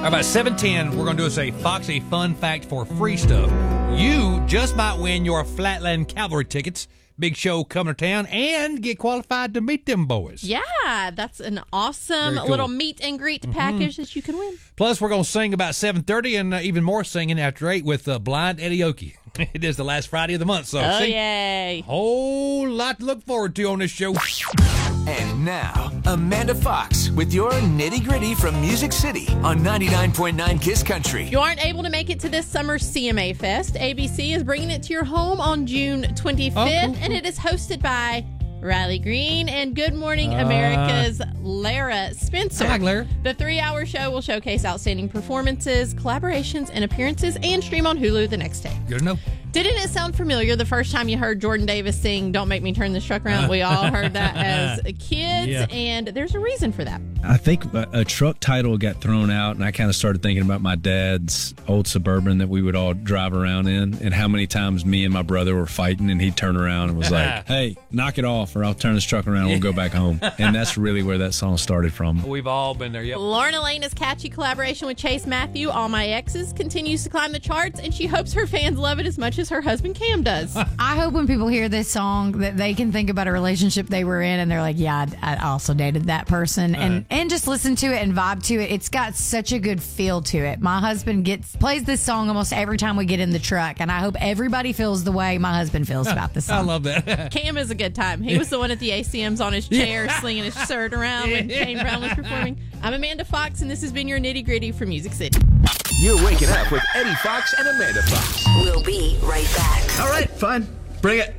How about 7:10, we're going to do us a Foxy fun fact for free stuff. You just might win your Flatland Cavalry tickets. Big show coming to town, and get qualified to meet them boys. Yeah, that's an awesome Cool. little meet and greet package that you can win. Plus, we're going to sing about 7:30 and even more singing after 8 with Blind Eddie Okie. It is the last Friday of the month, so Yay. whole lot to look forward to on this show. And now, Amanda Fox with your Nitty Gritty from Music City on 99.9 Kiss Country. If you aren't able to make it to this summer's CMA Fest, ABC is bringing it to your home on June 25th, and it is hosted by Riley Green and Good Morning America's Lara Spencer. Hi, Lara. The 3-hour show will showcase outstanding performances, collaborations, and appearances, and stream on Hulu the next day. Good to know. Didn't it sound familiar the first time you heard Jordan Davis sing Don't Make Me Turn This Truck Around? We all heard that as kids, and there's a reason for that. I think a truck title got thrown out, and I kind of started thinking about my dad's old Suburban that we would all drive around in, and how many times me and my brother were fighting, and he'd turn around and was like, hey, knock it off, or I'll turn this truck around and we'll go back home. And that's really where that song started from. We've all been there, yep. Lorna Lane's catchy collaboration with Chase Matthew, All My Exes, continues to climb the charts, and she hopes her fans love it as much as her husband Cam does. I hope when people hear this song that they can think about a relationship they were in and they're like, yeah, I also dated that person, and just listen to it and vibe to it. It's got such a good feel to it. My husband plays this song almost every time we get in the truck, and I hope everybody feels the way my husband feels about this song. I love that. Cam is a good time. He was the one at the ACMs on his chair slinging his shirt around when Kane Brown was performing. I'm Amanda Fox, and this has been your Nitty Gritty from Music City. You're waking up with Eddie Fox and Amanda Fox. We'll be right back. All right, fine. Bring it.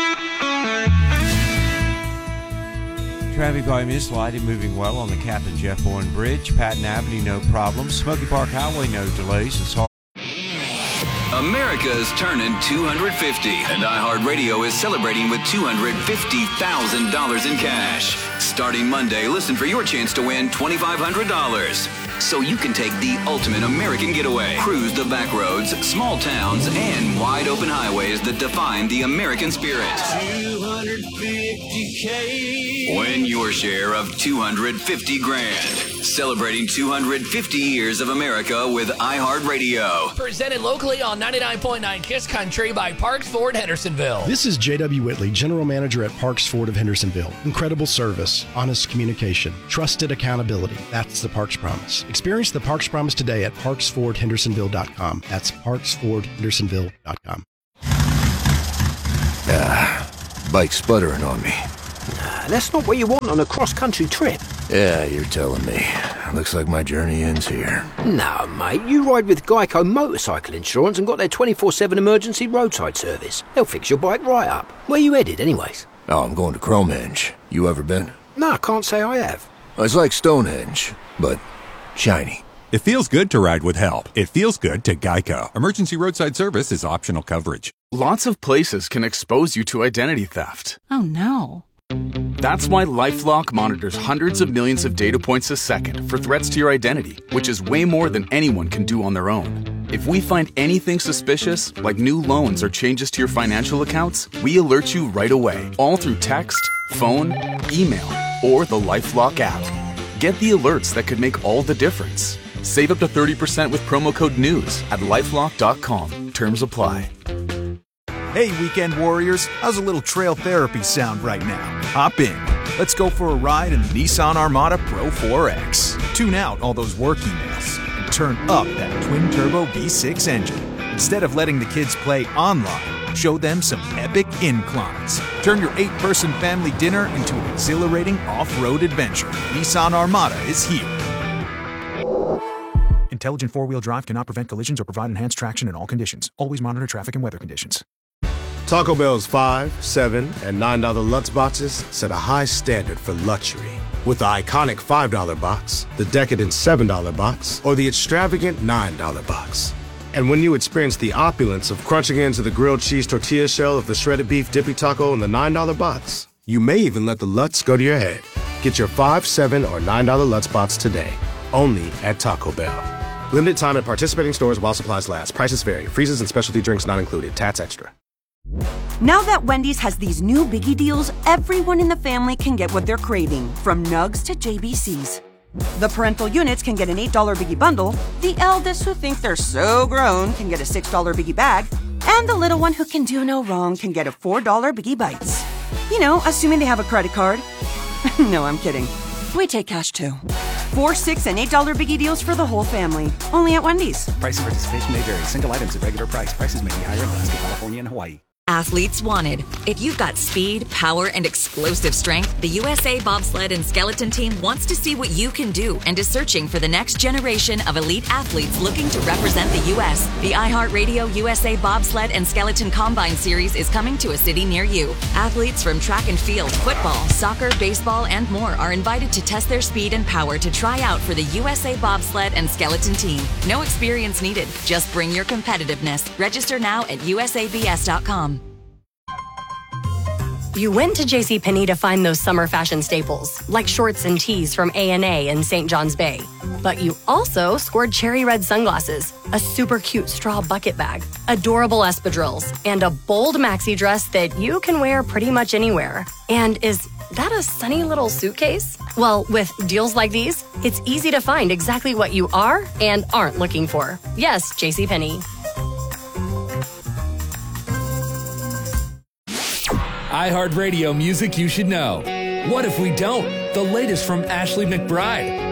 Traffic volume is slightly moving well on the Captain Jeff Bourne Bridge. Patton Avenue, no problems. Smoky Park Highway, no delays. It's hard. America's turning 250, and iHeartRadio is celebrating with $250,000 in cash. Starting Monday, listen for your chance to win $2,500. So you can take the ultimate American getaway. Cruise the back roads, small towns, and wide open highways that define the American spirit. $250K. Win your share of $250,000. Celebrating 250 years of America with iHeartRadio. Presented locally on 99.9 Kiss Country by Parks Ford Hendersonville. This is J.W. Whitley, General Manager at Parks Ford of Hendersonville. Incredible service, honest communication, trusted accountability. That's the Parks Promise. Experience the Parks Promise today at parksfordhendersonville.com. That's parksfordhendersonville.com. Bike's sputtering on me. That's not what you want on a cross-country trip. Yeah, you're telling me. Looks like my journey ends here. No, mate, you ride with Geico Motorcycle Insurance and got their 24/7 emergency roadside service. They'll fix your bike right up. Where you headed, anyways? Oh, I'm going to Cromenge. You ever been? No, I can't say I have. It's like Stonehenge, but shiny. It feels good to ride with help. It feels good to Geico. Emergency roadside service is optional coverage. Lots of places can expose you to identity theft. Oh, no. That's why LifeLock monitors hundreds of millions of data points a second for threats to your identity, which is way more than anyone can do on their own. If we find anything suspicious, like new loans or changes to your financial accounts, we alert you right away, all through text, phone, email, or the LifeLock app. Get the alerts that could make all the difference. Save up to 30% with promo code NEWS at LifeLock.com. Terms apply. Hey, weekend warriors, how's a little trail therapy sound right now? Hop in. Let's go for a ride in the Nissan Armada Pro 4X. Tune out all those work emails and turn up that twin-turbo V6 engine. Instead of letting the kids play online, show them some epic inclines. Turn your 8-person family dinner into an exhilarating off-road adventure. Nissan Armada is here. Intelligent four-wheel drive cannot prevent collisions or provide enhanced traction in all conditions. Always monitor traffic and weather conditions. Taco Bell's $5, $7, and $9 Lutz boxes set a high standard for luxury. With the iconic $5 box, the decadent $7 box, or the extravagant $9 box. And when you experience the opulence of crunching into the grilled cheese tortilla shell of the shredded beef dippy taco in the $9 box, you may even let the Lutz go to your head. Get your $5, $7, or $9 Lutz box today, only at Taco Bell. Limited time at participating stores while supplies last. Prices vary. Freezes and specialty drinks not included. Tats extra. Now that Wendy's has these new biggie deals, everyone in the family can get what they're craving, from nugs to JBCs. The parental units can get an $8 Biggie bundle, the eldest who think they're so grown can get a $6 Biggie bag, and the little one who can do no wrong can get a $4 Biggie Bites. You know, assuming they have a credit card. No, I'm kidding. We take cash too. $4, $6, and $8 Biggie deals for the whole family. Only at Wendy's. Price and participation may vary. Single items at regular price. Prices may be higher in Alaska, California, and Hawaii. Athletes wanted. If you've got speed, power, and explosive strength, the USA Bobsled and Skeleton Team wants to see what you can do and is searching for the next generation of elite athletes looking to represent the U.S. The iHeartRadio USA Bobsled and Skeleton Combine Series is coming to a city near you. Athletes from track and field, football, soccer, baseball, and more are invited to test their speed and power to try out for the USA Bobsled and Skeleton Team. No experience needed. Just bring your competitiveness. Register now at usabs.com. You went to JCPenney to find those summer fashion staples, like shorts and tees from A&A in St. John's Bay. But you also scored cherry red sunglasses, a super cute straw bucket bag, adorable espadrilles, and a bold maxi dress that you can wear pretty much anywhere. And is that a sunny little suitcase? Well, with deals like these, it's easy to find exactly what you are and aren't looking for. Yes, JCPenney. iHeartRadio music you should know. What if we don't? The latest from Ashley McBryde,